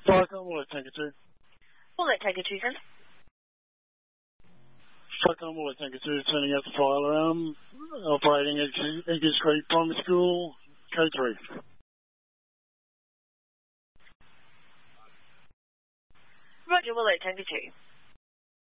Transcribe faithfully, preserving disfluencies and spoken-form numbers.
Falcon, Willet, Tango two. Willet, Tango two, sir. Falcon, Willet, Tango two, turning out the fire alarm, operating at Eagles Creek Primary School, code three. Roger, Willet, Tango two.